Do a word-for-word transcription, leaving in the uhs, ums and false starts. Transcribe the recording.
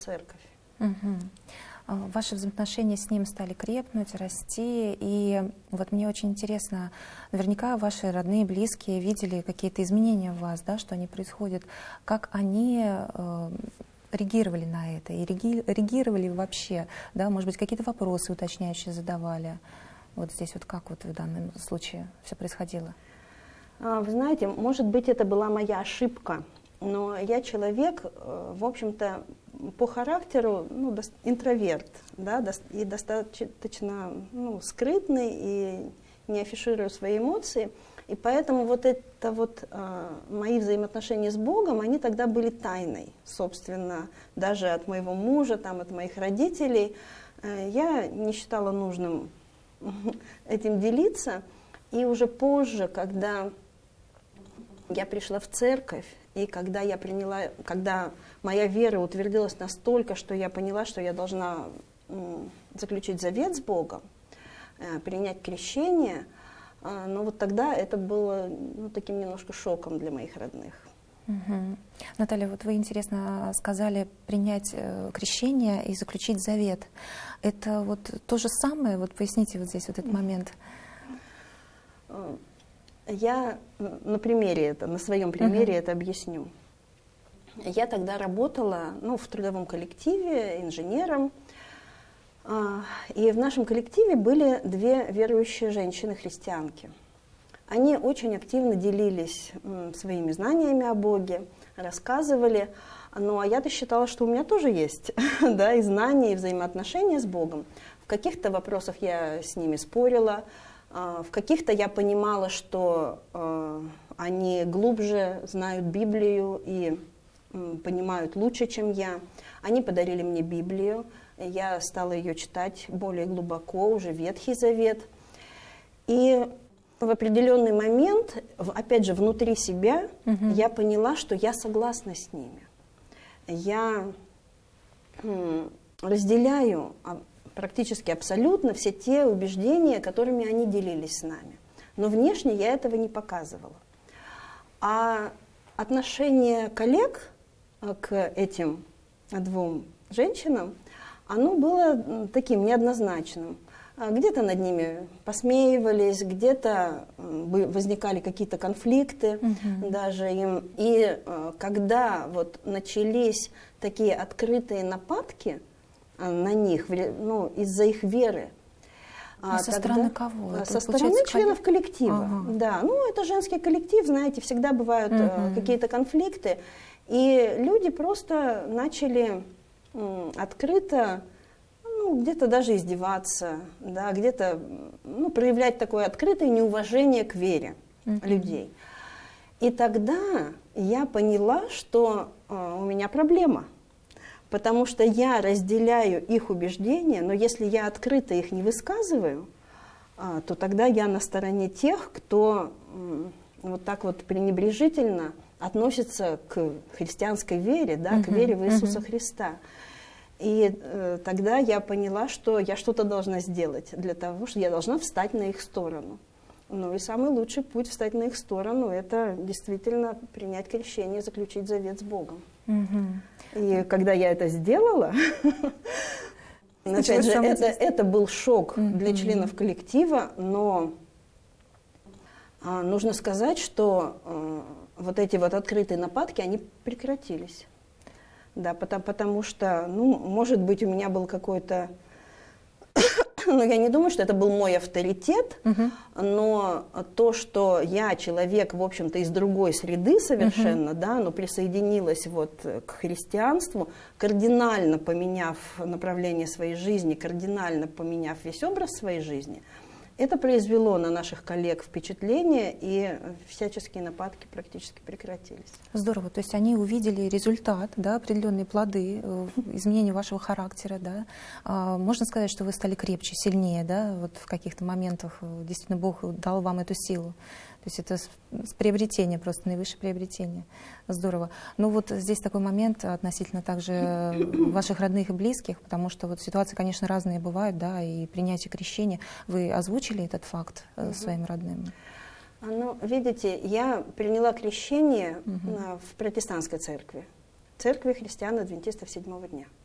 церковь. Угу. Ваши взаимоотношения с ним стали крепнуть, расти, и вот мне очень интересно, наверняка ваши родные, близкие видели какие-то изменения в вас, да, что они происходят, как они э, реагировали на это, и реаги, реагировали вообще, да, может быть, какие-то вопросы уточняющие задавали. Вот здесь вот как вот в данном случае все происходило? Вы знаете, может быть, это была моя ошибка, но я человек, в общем-то, по характеру, ну, интроверт, да, и достаточно, ну, скрытный, и не афиширую свои эмоции, и поэтому вот это вот мои взаимоотношения с Богом, они тогда были тайной, собственно, даже от моего мужа, там, от моих родителей. Я не считала нужным этим делиться, и уже позже, когда я пришла в церковь, и когда я приняла, когда моя вера утвердилась настолько, что я поняла, что я должна заключить завет с Богом, принять крещение, но вот тогда это было, ну, таким немножко шоком для моих родных. Угу. Наталья, вот вы, интересно, сказали принять э, крещение и заключить завет. Это вот то же самое? Вот поясните вот здесь вот этот момент. Я на примере это, на своем примере uh-huh. это объясню. Я тогда работала, ну, в трудовом коллективе инженером, и в нашем коллективе были две верующие женщины-христианки. Они очень активно делились своими знаниями о Боге, рассказывали, ну, а я-то считала, что у меня тоже есть, да, и знания, и взаимоотношения с Богом. В каких-то вопросах я с ними спорила, в каких-то я понимала, что э, они глубже знают Библию и э, понимают лучше, чем я. Они подарили мне Библию, я стала ее читать более глубоко, уже Ветхий Завет. И в определенный момент, опять же, внутри себя, uh-huh. я поняла, что я согласна с ними. Я э, разделяю практически абсолютно все те убеждения, которыми они делились с нами. Но внешне я этого не показывала. А отношение коллег к этим двум женщинам, оно было таким неоднозначным. Где-то над ними посмеивались, где-то возникали какие-то конфликты uh-huh. даже им. И когда вот начались такие открытые нападки на них, ну, из-за их веры. А со тогда, стороны кого? Это, со стороны членов коллектива. Ага. Да, ну, это женский коллектив, знаете, всегда бывают угу. какие-то конфликты. И люди просто начали м, открыто, ну, где-то даже издеваться, да, где-то, ну, проявлять такое открытое неуважение к вере угу. людей. И тогда я поняла, что э, у меня проблема. Потому что я разделяю их убеждения, но если я открыто их не высказываю, то тогда я на стороне тех, кто вот так вот пренебрежительно относится к христианской вере, да, uh-huh, к вере в Иисуса uh-huh. Христа. И э, тогда я поняла, что я что-то должна сделать для того, что я должна встать на их сторону. Ну и самый лучший путь встать на их сторону – это действительно принять крещение, заключить завет с Богом. Uh-huh. И когда я это сделала, опять же, это, это был шок mm-hmm. для членов коллектива, но а, нужно сказать, что а, вот эти вот открытые нападки, они прекратились. Да, потому, потому что, ну, может быть, у меня был какой-то... Но я не думаю, что это был мой авторитет, uh-huh. но то, что я человек, в общем-то, из другой среды совершенно, uh-huh. да, но присоединилась вот к христианству, кардинально поменяв направление своей жизни, кардинально поменяв весь образ своей жизни, это произвело на наших коллег впечатление, и всяческие нападки практически прекратились. Здорово. То есть они увидели результат, да, определенные плоды, изменения вашего характера. Да. А, можно сказать, что вы стали крепче, сильнее, да, вот в каких-то моментах действительно Бог дал вам эту силу. То есть это приобретение, просто наивысшее приобретение. Здорово. Ну вот здесь такой момент относительно также ваших родных и близких, потому что вот ситуации, конечно, разные бывают, да, и принятие крещения. Вы озвучили этот факт угу. своим родным? Ну, видите, я приняла крещение угу. в протестантской церкви, церкви христиан-адвентистов седьмого дня.